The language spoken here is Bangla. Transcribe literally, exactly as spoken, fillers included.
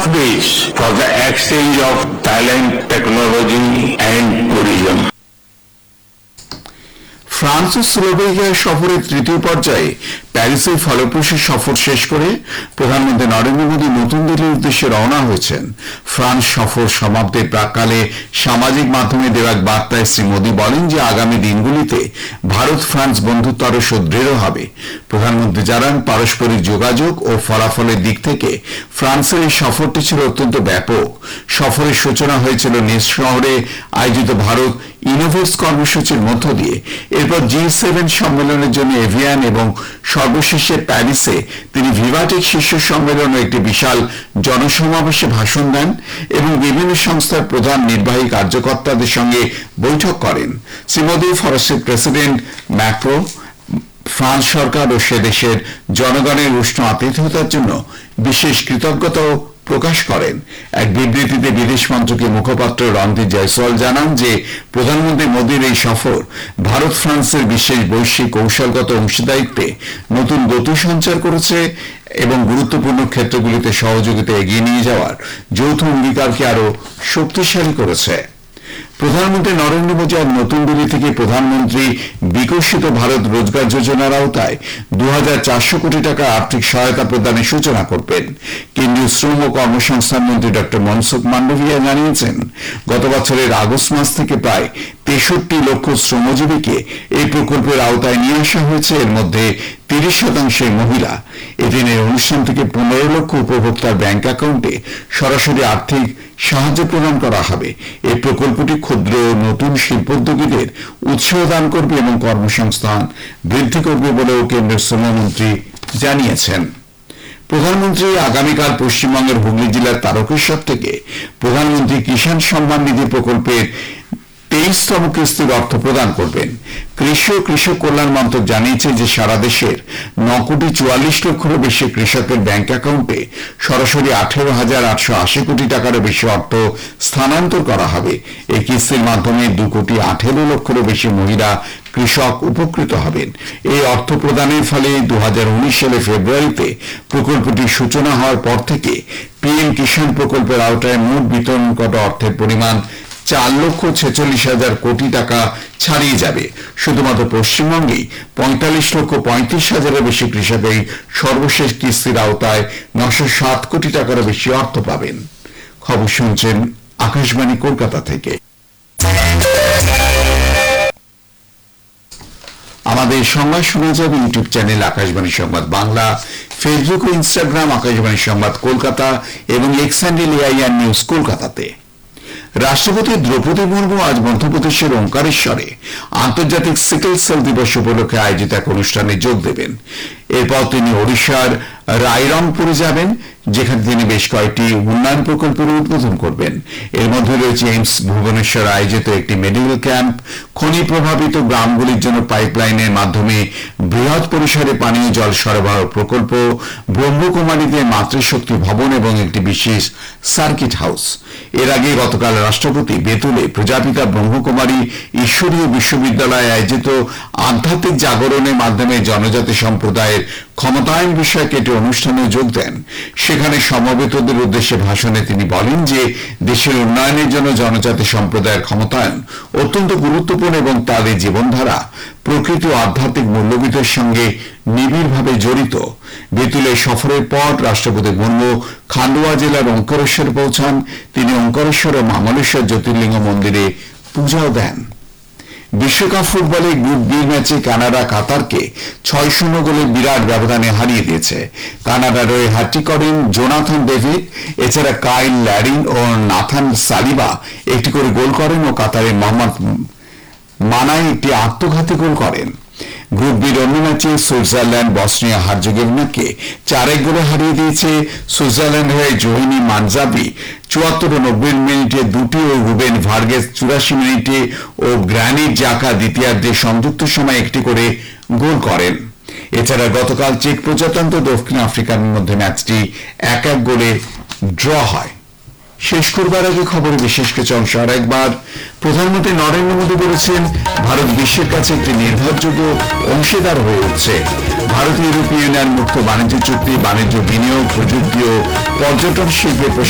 base for the exchange of talent, technology and tourism. France O Slovakia সফরের তৃতীয় পর্যায়ে প্যারিসে ফলপ্রসূ সফর শেষ করে প্রধানমন্ত্রী নরেন্দ্র মোদী নতুন দিল্লির উদ্দেশ্যে রওনা হয়েছেন। ফ্রান্স সফর সমাপ্তির প্রাক্কালে সামাজিক মাধ্যমে দেওয়া এক বার্তায় শ্রী মোদী বলেন যে আগামী দিনগুলিতে ভারত ফ্রান্স বন্ধুত্ব আরও সুদৃঢ় হবে। প্রধানমন্ত্রী জানান, পারস্পরিক যোগাযোগ ও ফলাফলের দিক থেকে ফ্রান্সের এই সফরটি ছিল অত্যন্ত ব্যাপক। সফরের সূচনা হয়েছিল নিস শহরে আয়োজিত ভারত ইনোভেটস কর্মসূচির মধ্য দিয়ে। এরপর জি সেভেন সম্মেলনের জন্য এভিয়ান এবং সর্বশেষে প্যারিসে তিনি ভিভাটেক শীর্ষ সম্মেলনে একটি বিশাল জনসমাবেশে ভাষণ দেন এবং বিভিন্ন সংস্থার প্রধান নির্বাহী কার্যকর্তাদের সঙ্গে বৈঠক করেন। শ্রী মোদী ফরাসি প্রেসিডেন্ট ম্যাক্রো, ফ্রান্স সরকার ও সে দেশের জনগণের উষ্ণ আতিথেয়তার জন্য বিশেষ কৃতজ্ঞতা প্রকাশ করেন। এক বিবৃতিতে বিদেশ মন্ত্রকের মুখপাত্র রণধীর জয়সওয়াল জানান যে প্রধানমন্ত্রী মোদীর এই সফর ভারত ফ্রান্সের বিশেষ বৈশ্বিক কৌশলগত অংশীদারিত্বে নতুন গতি সঞ্চার করেছে এবং গুরুত্বপূর্ণ ক্ষেত্রগুলিতে সহযোগিতা এগিয়ে নিয়ে যাওয়ার যৌথ অঙ্গীকারকে আরও শক্তিশালী করেছে। প্রধানমন্ত্রী নরেন্দ্র মোদী আজ নতুন দিল্লি থেকে প্রধানমন্ত্রী বিকশিত ভারত রোজগার যোজনার আওতায় দু হাজার চারশো কোটি টাকা আর্থিক সহায়তা প্রদানের সূচনা করবেন। কেন্দ্রীয় শ্রম ও কর্মসংস্থান মন্ত্রী ডক্টর মনসুখ মান্ডভিয়া জানিয়েছেন, গত বছরের আগস্ট মাস থেকে প্রায় তেষট্টি লক্ষ শ্রমজীবীকে এই প্রকল্পের আওতায় নিয়ে আসা হয়েছে। এর মধ্যে তিরিশ শতাংশই মহিলা। এদিনের অনুষ্ঠান থেকে পনেরো লক্ষ উপভোক্তার ব্যাংক অ্যাকাউন্টে সরাসরি আর্থিক সাহায্য প্রদান করা হবে। এই প্রকল্পটি ক্ষুদ্র ও নতুন শিল্পোদ্যোগীদের উৎসাহ দান করবে এবং কর্মসংস্থান বৃদ্ধি করবে বলেও কেন্দ্রীয় শ্রমমন্ত্রী জানিয়েছেন। প্রধানমন্ত্রী আগামীকাল পশ্চিমবঙ্গের হুগলি জেলার তারকেশ্বর থেকে প্রধানমন্ত্রী কিষাণ সম্মান নিধি প্রকল্পের তেইশতম কিস্তির অর্থ প্রদান করবেন। কৃষি ও কৃষক কল্যাণ মন্ত্রক জানিয়েছে যে সারা দেশের ন কোটি চুয়াল্লিশ লক্ষেরও বেশি কৃষকের ব্যাংক অ্যাকাউন্টে সরাসরি আঠেরো হাজার আটশো আশি কোটি টাকারও বেশি অর্থ স্থানান্তর করা হবে। এই কিস্তির মাধ্যমে দু কোটি আঠেরো লক্ষেরও বেশি মহিলা কৃষক উপকৃত হবেন। এই অর্থ প্রদানের ফলে দু হাজার উনিশ সালে ফেব্রুয়ারিতে প্রকল্পটির সূচনা হওয়ার পর থেকে পিএম কিষাণ প্রকল্পের আওতায় মোট বিতরণ করা অর্থের পরিমাণ চার লক্ষ ছেচল্লিশ হাজার কোটি টাকা ছাড়িয়ে যাবে। শুধুমাত্র পশ্চিমবঙ্গেই পঁয়তাল্লিশ লক্ষ পঁয়ত্রিশ হাজারের বেশি কৃষক এই সর্বশেষ কিস্তির আওতায় নশো সাত কোটি টাকারও বেশি অর্থ পাবেন। খবর শুনছেন আকাশবাণী কলকাতা থেকে। আমাদের সংবাদ শোনা যাবে ইউটিউব চ্যানেল আকাশবাণী সংবাদ বাংলা, ফেসবুক ও ইনস্টাগ্রাম আকাশবাণী সংবাদ কলকাতা এবং এক্স হ্যান্ডেল এআইআর নিউজ কলকাতাতে। রাষ্ট্রপতি দ্রৌপদী মুর্মু আজ মধ্যপ্রদেশের ওঙ্কারেশ্বরে আন্তর্জাতিক সিকেল সেল দিবস উপলক্ষে আয়োজিত এক অনুষ্ঠানে যোগ দেবেন। এরপর তিনি ওড়িশার রায়রংপুরে যাবেন, যেখানে তিনি বেশ কয়েকটি উন্নয়ন প্রকল্পের উদ্বোধন করবেন। এর মধ্যে রয়েছে এইমস ভুবনেশ্বর আয়োজিত একটি মেডিকেল ক্যাম্প, খনি প্রভাবিত গ্রামগুলির জন্য পাইপলাইনের মাধ্যমে বৃহৎ পরিসরে পানীয় জল সরবরাহ প্রকল্প, ব্রহ্মকুমারীতে মাতৃশক্তি ভবন এবং একটি বিশেষ সার্কিট হাউস। এর আগে গতকাল রাষ্ট্রপতি বেতুলে প্রজাপিতা ব্রহ্মকুমারী ঈশ্বরীয় বিশ্ববিদ্যালয়ে আয়োজিত আধ্যাত্মিক জাগরণের মাধ্যমে জনজাতি সম্প্রদায়ের ক্ষমতায়ন বিষয়ক একটি অনুষ্ঠানে যোগ দেন। সেখানে সমবেতদের উদ্দেশ্যে ভাষণে তিনি বলেন যে দেশের উন্নয়নের জন্য জনজাতি সম্প্রদায়ের ক্ষমতায়ন অত্যন্ত গুরুত্বপূর্ণ এবং তাদের জীবনধারা প্রকৃতি ও আধ্যাত্মিক মূল্যবোধের সঙ্গে নিবিড়ভাবে জড়িত। বেতুলে সফরের পর রাষ্ট্রপতি মুর্মু খান্ডোয়া জেলার ওঙ্কারেশ্বরে পৌঁছান। তিনি ওঙ্কারেশ্বর ও মামলেশ্বর জ্যোতির্লিঙ্গ মন্দিরে পূজাও দেন। বিশ্বকাপ ফুটবলে গ্রুপ বি ম্যাচে কানাডা কাতারকে ছয় শূন্য গোলের বিরাট ব্যবধানে হারিয়ে দিয়েছে। কানাডার হয়ে হ্যাট্রিক করেন জোনাথন ডেভিড, এছাড়া কাইল ল্যারিন ও নাথান সালিবা একটি করে গোল করেন ও কাতারের মোহাম্মদ মানাই একটি আত্মঘাতী গোল করেন। গ্রুপ বির অন্য ম্যাচে সুইজারল্যান্ড বসনিয়া হার্জেগোভিনাকে চার এক গোলে হারিয়ে দিয়েছে। সুইজারল্যান্ড হয়ে জোহিনী মানজাবি চুয়াত্তর ও নব্বই মিনিটে দুটি ও রুবেন ভার্গেস চুরাশি মিনিটে ও গ্র্যানিট জাকা দ্বিতীয়ার্ধে সংযুক্ত সময় একটি করে গোল করেন। এছাড়া গতকাল চেক প্রজাতন্ত্র দক্ষিণ আফ্রিকার মধ্যে ম্যাচটি এক এক গোলে ড্র হয়। শেষ করবার আগে খবরে বিশেষ কিছু অংশ আর একবার। প্রধানমন্ত্রী নরেন্দ্র মোদী বলেছেন, ভারত বিশ্বের কাছে একটি নির্ভরযোগ্য অংশীদার হয়ে উঠছে। ভারত ইউরোপীয় ইউনিয়ন মুক্ত বাণিজ্য চুক্তি বাণিজ্য, বিনিয়োগ, প্রযুক্তি ও পর্যটন শিল্পে